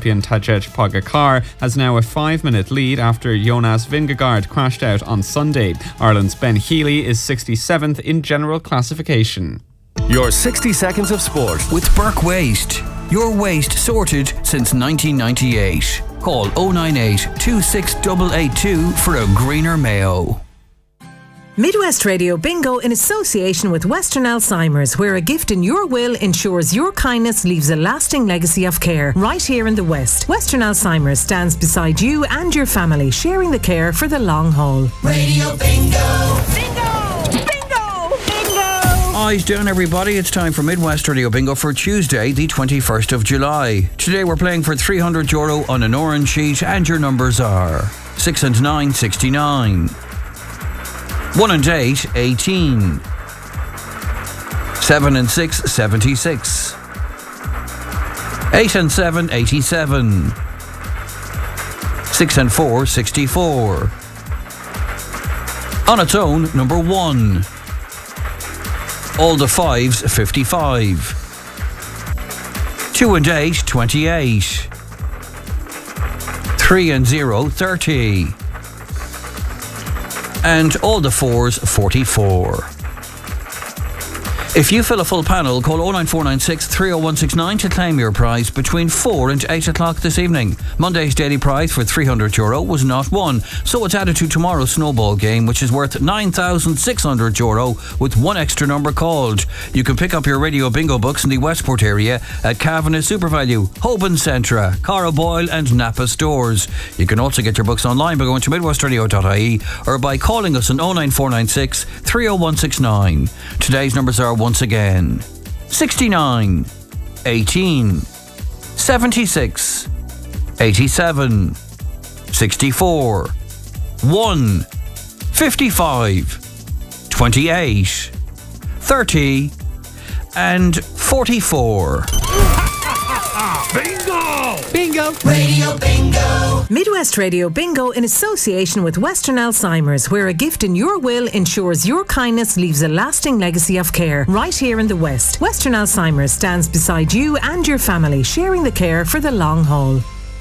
Ethiopian Tadej Pogacar has now a 5-minute lead after Jonas Vingegaard crashed out on Sunday. Ireland's Ben Healy is 67th in general classification. Your 60 seconds of sport with Burke Waste. Your waste sorted since 1998. Call 098 26882 for a greener Mayo. Midwest Radio Bingo in association with Western Alzheimer's, where a gift in your will ensures your kindness leaves a lasting legacy of care. Right here in the West, Western Alzheimer's stands beside you and your family, sharing the care for the long haul. Radio Bingo! Bingo! Bingo! Bingo! Eyes down, everybody. It's time for Midwest Radio Bingo for Tuesday, the 21st of July. Today we're playing for €300 on an orange sheet, and your numbers are 6 and 9, 69. 1 and 8, 18. 7 and 6, 76. 8 and 7, 87. 6 and 4, 64. On its own, number 1. All the 5s, 55. 2 and 8, 28. 3 and 0, 30. And all the 4s, 44. If you fill a full panel, call 09496 30169 to claim your prize between 4 and 8 o'clock this evening. Monday's daily prize for €300 was not won, so it's added to tomorrow's snowball game, which is worth €9,600 with one extra number called. You can pick up your Radio Bingo books in the Westport area at Cavanagh SuperValue, Hoban Centra, Cara Boyle and Napa stores. You can also get your books online by going to midwestradio.ie or by calling us on 09496 30169. Today's numbers are once again 69, 18, 76, 87, 64, 1, 55, 28, 30 and 44. Bingo! Bingo! Radio Bingo! Midwest Radio Bingo in association with Western Alzheimer's, where a gift in your will ensures your kindness leaves a lasting legacy of care. Right here in the West, Western Alzheimer's stands beside you and your family, sharing the care for the long haul.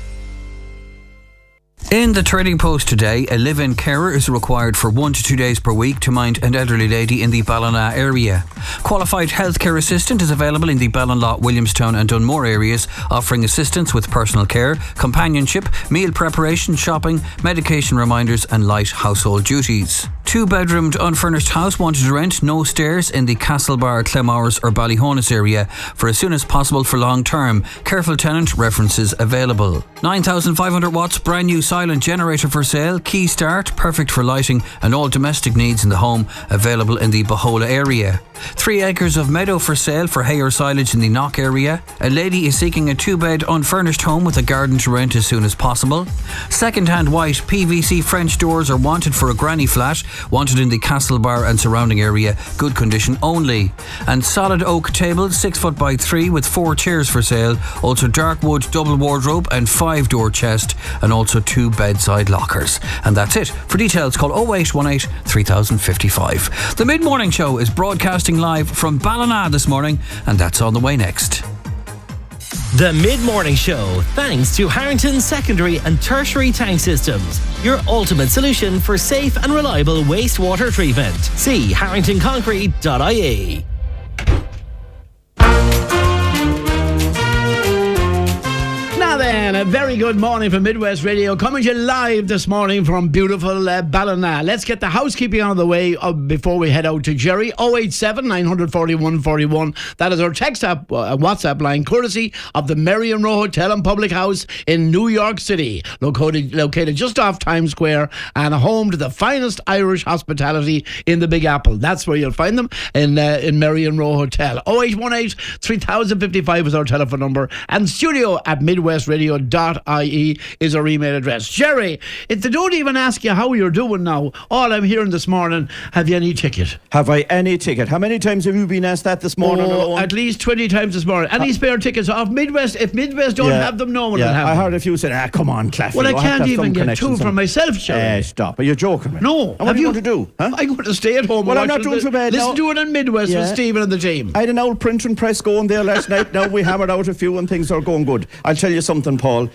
In the Trading Post today, a live-in carer is required for 1 to 2 days per week to mind an elderly lady in the Ballina area. Qualified healthcare assistant is available in the Ballinlough, Williamstown and Dunmore areas, offering assistance with personal care, companionship, meal preparation, shopping, medication reminders and light household duties. 2-bedroomed unfurnished house wanted to rent, no stairs, in the Castlebar, Clemowers or Ballyhonus area for as soon as possible for long term. Careful tenant, references available. 9,500 watts brand new silent generator for sale, key start, perfect for lighting and all domestic needs in the home, available in the Bahola area. 3 acres of meadow for sale for hay or silage in the Knock area. A lady is seeking a 2-bed unfurnished home with a garden to rent as soon as possible. Second-hand white PVC French doors are wanted for a granny flat, wanted in the Castlebar and surrounding area, good condition only. And solid oak table, 6 foot by 3 with 4 chairs for sale, also dark wood double wardrobe and 5-door chest, and also 2 bedside lockers. And that's it. For details, call 0818 3055. The Mid-Morning Show is broadcasting live from Ballina this morning, and that's on the way next. The Mid-Morning Show, thanks to Harrington Secondary and Tertiary Tank Systems, your ultimate solution for safe and reliable wastewater treatment. See harringtonconcrete.ie. A very good morning from Midwest Radio, coming to you live this morning from beautiful Ballina. Let's get the housekeeping out of the way before we head out to Jerry. 087 941 41. That is our text app, WhatsApp line, courtesy of the Marion Row Hotel and Public House in New York City, located just off Times Square and home to the finest Irish hospitality in the Big Apple. That's where you'll find them, in Marion Row Hotel. 0818 3055 is our telephone number, and studio at midwestradio.ie is our email address. Jerry, if they don't even ask you how you're doing now, all I'm hearing this morning, have you any ticket? Have I any ticket? How many times have you been asked that this morning? At least 20 times this morning. Any spare tickets off Midwest? If Midwest don't have them, no one will have them. I heard a few say, come on, Claffey. Well, I can't even get 2 for myself, Jerry. Stop. Are you joking, man? No. And what are you going to do? Huh? I'm going to stay at home. Well, I'm not doing too bad. Listen to it on Midwest with Stephen and the team. I had an old print and press going there last night. Now we hammered out a few and things are going good. I'll tell you something, Paul.